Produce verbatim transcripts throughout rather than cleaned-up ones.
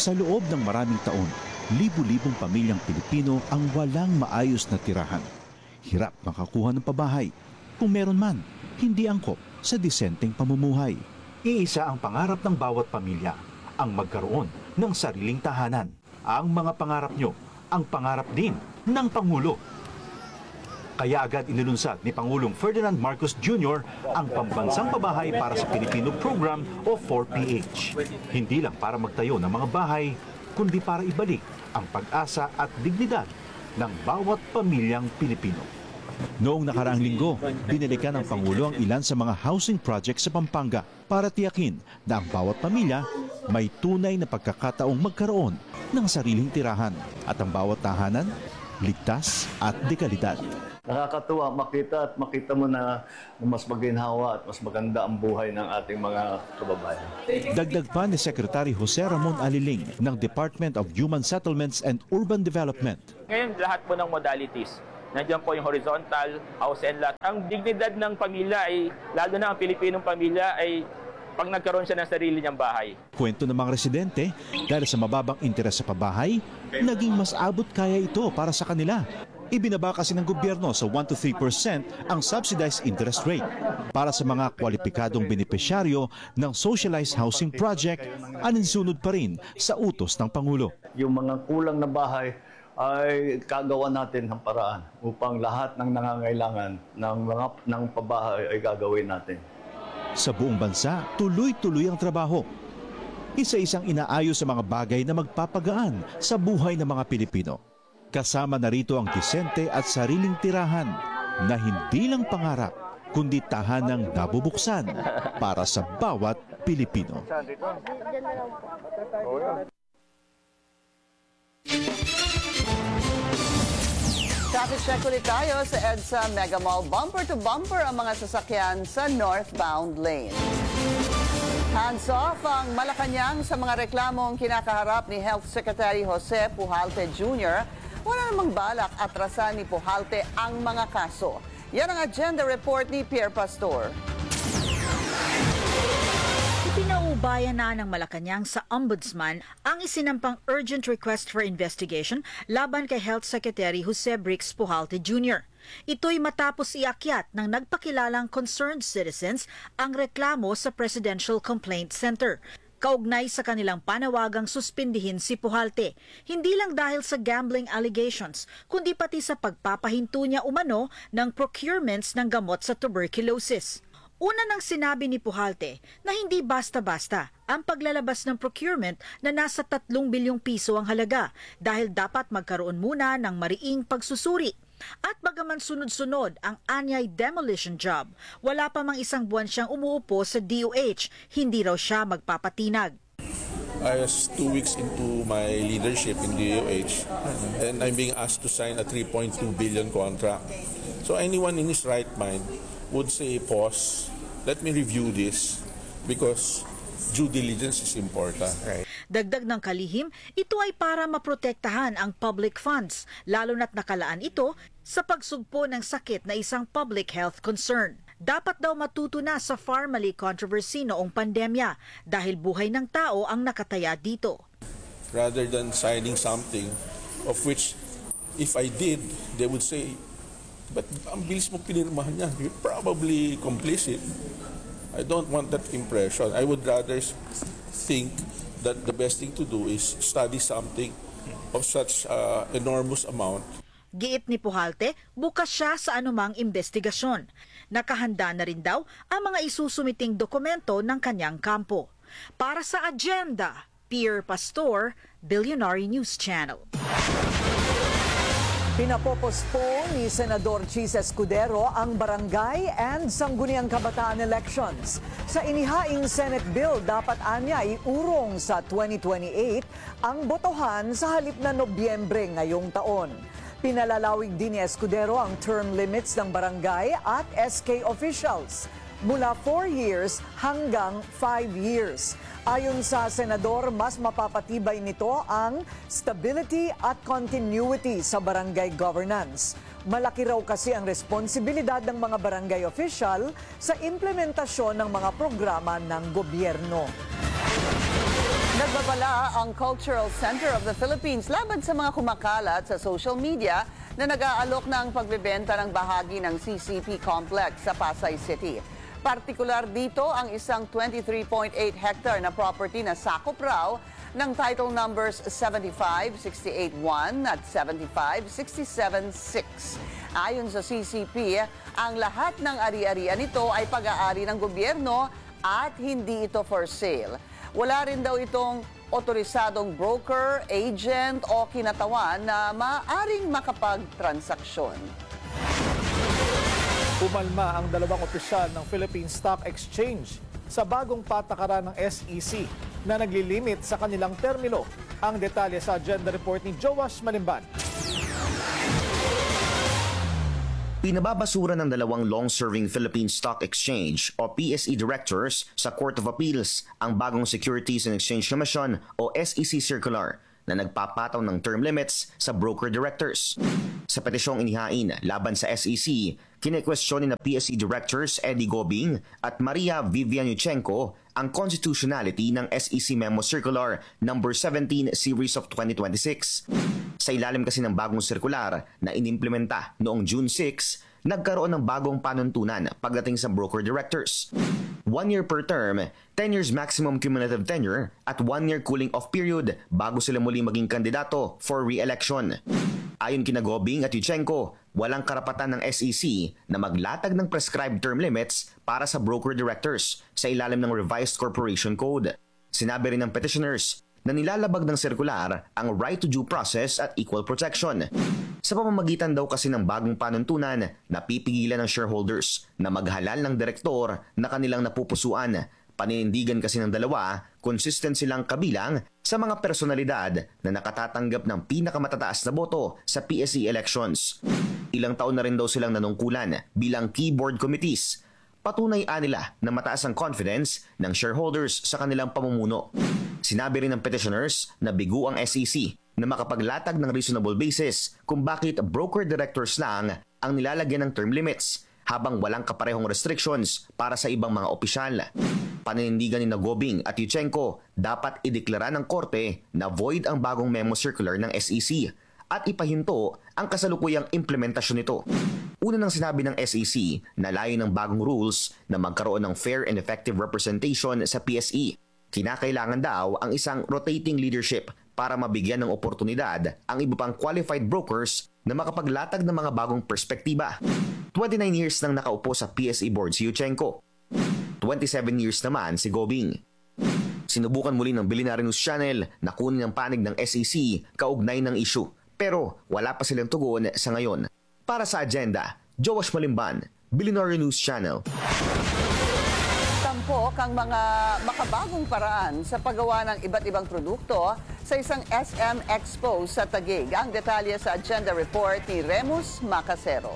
Sa loob ng maraming taon, libu-libong pamilyang Pilipino ang walang maayos na tirahan. Hirap makakuha ng pabahay. Kung meron man, hindi angkop sa disenteng pamumuhay. Iisa ang pangarap ng bawat pamilya, ang magkaroon ng sariling tahanan. Ang mga pangarap nyo, ang pangarap din ng Pangulo. Kaya agad inilunsad ni Pangulong Ferdinand Marcos Junior ang Pambansang Pabahay para sa Pilipino Program o four P H. Hindi lang para magtayo ng mga bahay, kundi para ibalik ang pag-asa at dignidad ng bawat pamilyang Pilipino. Noong nakaraang linggo, binalikan ng Pangulo ang ilan sa mga housing projects sa Pampanga para tiyakin na ang bawat pamilya may tunay na pagkakataong magkaroon ng sariling tirahan at ang bawat tahanan ligtas at dekalidad. Nakakatuwa makita at makita mo na mas maginhawa at mas maganda ang buhay ng ating mga kababayan. Dagdag pa ni Secretary Jose Ramon Aliling ng Department of Human Settlements and Urban Development. Ngayon lahat po ng modalities, nandiyan po yung horizontal, house and lot. Ang dignidad ng pamilya ay, lalo na ang Pilipinong pamilya ay pag nagkaroon siya ng sarili niyang bahay. Kwento ng mga residente, dahil sa mababang interes sa pabahay, naging mas abot kaya ito para sa kanila. Ibinaba kasi ng gobyerno sa one to three percent ang subsidized interest rate para sa mga kwalipikadong benepisyaryo ng Socialized Housing Project, aninsunod pa rin sa utos ng Pangulo. Yung mga kulang na bahay ay kagawa natin ng paraan upang lahat ng nangangailangan ng mga ng pabahay ay gagawin natin. Sa buong bansa, tuloy-tuloy ang trabaho. Isa-isang inaayos sa mga bagay na magpapagaan sa buhay ng mga Pilipino. Kasama na rito ang disente at sariling tirahan na hindi lang pangarap, kundi tahanang nabubuksan para sa bawat Pilipino. Traffic check ulit tayo sa EDSA Mega Mall. Bumper to bumper ang mga sasakyan sa northbound lane. Hands off ang Malacanang sa mga reklamong kinakaharap ni Health Secretary Jose Pujalte Junior Wala namang balak atrasan ni Pujalte ang mga kaso. Yan ang agenda report ni Pierre Pastor. Pinaubayan na ng Malacanang sa Ombudsman ang isinampang urgent request for investigation laban kay Health Secretary Jose Brix Pujalte Junior Ito'y matapos iakyat ng nagpakilalang concerned citizens ang reklamo sa Presidential Complaint Center. Kaugnay sa kanilang panawagang suspindihin si Pujalte, hindi lang dahil sa gambling allegations, kundi pati sa pagpapahinto niya umano ng procurements ng gamot sa tuberculosis. Una nang sinabi ni Pujalte na hindi basta-basta ang paglalabas ng procurement na nasa tatlong bilyong piso ang halaga dahil dapat magkaroon muna ng mariing pagsusuri. At bagaman sunod-sunod ang anyay demolition job, wala pa mang isang buwan siyang umuupo sa D O H, hindi raw siya magpapatinag. I was two weeks into my leadership in D O H and I'm being asked to sign a three point two billion contract. So anyone in his right mind would say, pause, let me review this because due diligence is important. Right? Dagdag ng kalihim, ito ay para maprotektahan ang public funds, lalo na't nakalaan ito sa pagsugpo ng sakit na isang public health concern. Dapat daw matuto na sa Pharmaly controversy noong pandemya dahil buhay ng tao ang nakataya dito. Rather than signing something of which if I did, they would say, but ang bilis mo pinirmahan niya, you're probably complicit. I don't want that impression. I would rather think that the best thing to do is study something of such uh, enormous amount. Giit ni Pujalte, bukas siya sa anumang investigasyon. Nakahanda na rin daw ang mga isusumiting dokumento ng kanyang kampo. Para sa agenda, Pierre Pastor, Billionaire News Channel. Pinapopospone ni Senador Chis Escudero ang barangay and sangguniang kabataan elections. Sa inihaing Senate bill, dapat anya iurong sa twenty twenty-eight ang botohan sa halip na Nobyembre ngayong taon. Pinalalawig din ni Escudero ang term limits ng barangay at S K officials mula four years hanggang five years. Ayon sa senador, mas mapapatibay nito ang stability at continuity sa barangay governance. Malaki raw kasi ang responsibilidad ng mga barangay official sa implementasyon ng mga programa ng gobyerno. Nagbaba pala ang Cultural Center of the Philippines laban sa mga kumakalat sa social media na nag-aalok ng pagbebenta ng bahagi ng C C P complex sa Pasay City. Partikular dito ang isang twenty-three point eight hectare na property na sakop raw ng title numbers seventy-five sixty-eight one at seventy-five sixty-seven six. Ayon sa C C P, ang lahat ng ari-arian nito ay pag-aari ng gobyerno at hindi ito for sale. Wala rin daw itong otorisadong broker, agent o kinatawan na maaaring makapagtransaksyon. Umalma ang dalawang opisyal ng Philippine Stock Exchange sa bagong patakaran ng S E C na naglilimit sa kanilang termino. Ang detalye sa agenda report ni Joash Malimban. Pinababasura ng dalawang long-serving Philippine Stock Exchange o P S E directors sa Court of Appeals ang bagong Securities and Exchange Commission o S E C circular na nagpapataw ng term limits sa broker directors. Sa petisyong inihain laban sa S E C, kine-question ni na P S E directors Eddie Gobing at Maria Vivian Yuchenko ang constitutionality ng S E C Memo Circular number seventeen series of twenty twenty-six. Sa ilalim kasi ng bagong sirkular na inimplementa noong June sixth, nagkaroon ng bagong panuntunan pagdating sa broker directors. One year per term, ten years maximum cumulative tenure at one year cooling off period bago sila muli maging kandidato for re-election. Ayon kina Gobing at Yuchenko, walang karapatan ng S E C na maglatag ng prescribed term limits para sa broker directors sa ilalim ng Revised Corporation Code. Sinabi rin ng petitioners na nilalabag ng sirkular ang right to due process at equal protection. Sa pamamagitan daw kasi ng bagong panuntunan, napipigilan ng shareholders na maghalal ng direktor na kanilang napupusuan. Paninindigan kasi ng dalawa, consistent silang kabilang sa mga personalidad na nakatatanggap ng pinakamatataas na boto sa P S E elections. Ilang taon na rin daw silang nanungkulan bilang key board committees. Patunay nila na mataas ang confidence ng shareholders sa kanilang pamumuno. Sinabi rin ng petitioners na bigo ang S E C na makapaglatag ng reasonable basis kung bakit broker directors lang ang nilalagyan ng term limits habang walang kaparehong restrictions para sa ibang mga opisyal. Paninindigan ni Gobing at Yuchenko, dapat ideklara ng korte na void ang bagong memo circular ng S E C at ipahinto ang kasalukuyang implementasyon nito. Una nang sinabi ng S E C na layo ng bagong rules na magkaroon ng fair and effective representation sa P S E. Kinakailangan daw ang isang rotating leadership para mabigyan ng oportunidad ang iba pang qualified brokers na makapaglatag ng mga bagong perspektiba. twenty-nine years nang nakaupo sa P S E board si Yuchenko. twenty-seven years naman si Gobing. Sinubukan muli ng Billionaire News Channel na kunin ang panig ng S E C kaugnay ng issue, pero wala pa silang tugon sa ngayon. Para sa agenda, Joash Malimban, Billionaire News Channel. Tampok ang mga makabagong paraan sa paggawa ng iba't ibang produkto sa isang S M Expo sa Taguig. Ang detalye sa agenda report ni Remus Macasero.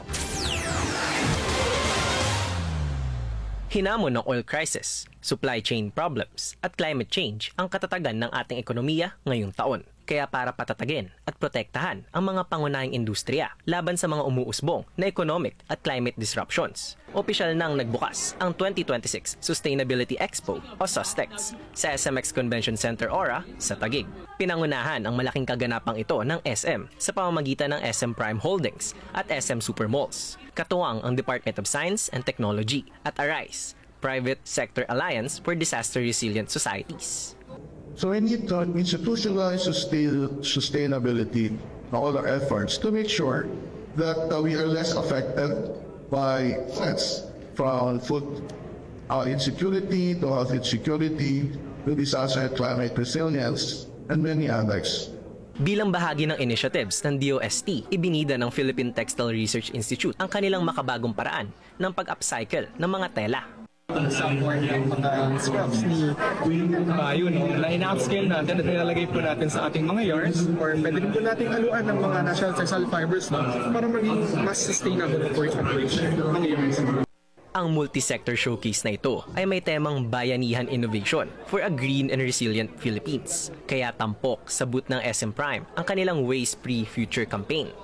Hinamon ng oil crisis, supply chain problems at climate change ang katatagan ng ating ekonomiya ngayong taon. Kaya para patatagin at protektahan ang mga pangunahing industriya laban sa mga umuusbong na economic at climate disruptions, opisyal nang nagbukas ang twenty twenty-six Sustainability Expo o SUSTEX sa S M X Convention Center Aura sa Taguig. Pinangunahan ang malaking kaganapang ito ng S M sa pamamagitan ng S M Prime Holdings at S M Supermalls. Katuwang ang Department of Science and Technology at ARISE, Private Sector Alliance for Disaster Resilient Societies. So we need to institutionalize sustain, sustainability, all our efforts to make sure that uh, we are less affected by threats from food uh, insecurity to health insecurity to disaster and climate resilience and many others. Bilang bahagi ng initiatives ng D O S T, ibinida ng Philippine Textile Research Institute ang kanilang makabagong paraan ng pag-upcycle ng mga tela. Sa yung mga scraps ni uh, yun, na in-upscale natin at nilalagay po natin sa ating mga yards or pwede rin po natin haluan ng mga natural textile fibers no, para maging mas sustainable po yung operation ng mga yards. Ang multi-sector showcase na ito ay may temang Bayanihan Innovation for a Green and Resilient Philippines. Kaya tampok sa booth ng S M Prime ang kanilang Waste-Free Future campaign.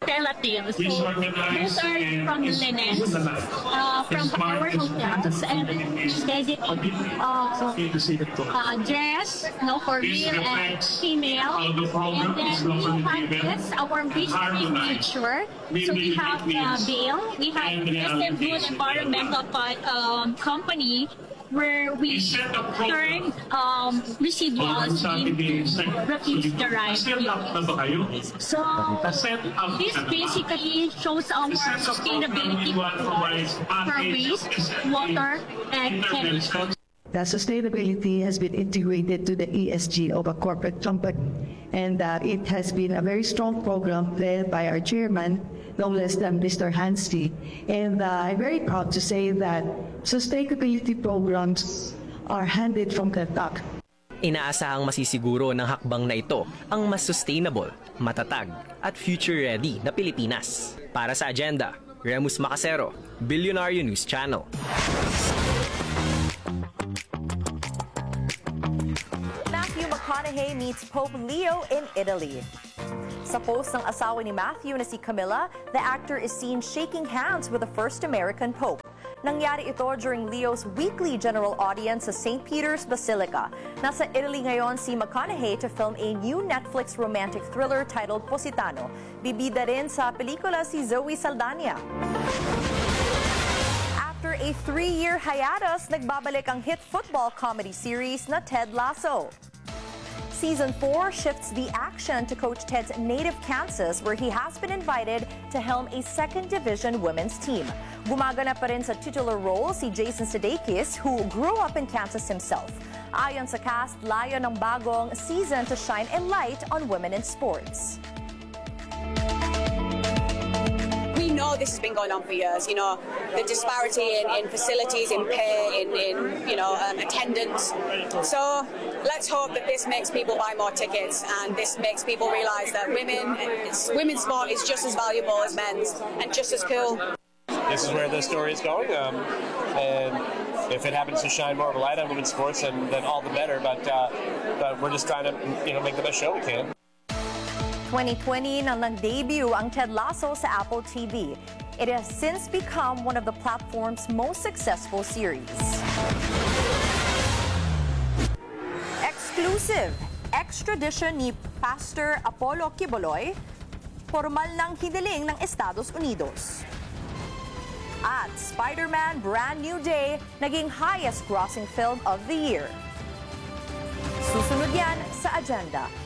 relatives. So those are from linen, uh, from our hotels, and they uh, uh, dress, no, for male and female. And then we have this, our beach signature. So we have uh, Vail, we have Western Blue Environmental um, Company, where we turn um, residuals into refuse-derived fuels. So this basically shows our sustainability for waste, water, and chemicals. The sustainability has been integrated to the E S G of a corporate company, and uh, it has been a very strong program led by our chairman, no less than Mister Hansti. And uh, I'm very proud to say that sustainability programs are handed from the top. Inaasahang masisiguro ng hakbang na ito ang mas sustainable, matatag at future-ready na Pilipinas. Para sa Agenda, Remus Macasero, Billionario News Channel. Matthew McConaughey meets Pope Leo in Italy. Sa post ng asawa ni Matthew na si Camilla, the actor is seen shaking hands with the first American Pope. Nangyari ito during Leo's weekly general audience sa Saint Peter's Basilica. Nasa Italy ngayon si McConaughey to film a new Netflix romantic thriller titled Positano. Bibida rin sa pelikula si Zoe Saldana. After a three-year hiatus, nagbabalik ang hit football comedy series na Ted Lasso. Season four shifts the action to Coach Ted's native Kansas, where he has been invited to helm a second division women's team. Gumaganap pa rin sa titular role si Jason Sudeikis, who grew up in Kansas himself. Ayon sa cast, layo ng bagong season to shine a light on women in sports. We know this has been going on for years, you know, the disparity in, in facilities, in pay, in, in you know, um, attendance. So let's hope that this makes people buy more tickets, and this makes people realize that women, it's, women's sport is just as valuable as men's and just as cool. This is where the story is going, um, and if it happens to shine more of a light on women's sports, then, then all the better, but, uh, but we're just trying to, you know, make the best show we can. twenty twenty nang nag-debut ang Ted Lasso sa Apple T V. It has since become one of the platform's most successful series. Exclusive! Extradition ni Pastor Apollo Quiboloy, formal ng hiniling ng Estados Unidos. At Spider-Man Brand New Day, naging highest grossing film of the year. Susunod yan sa Agenda.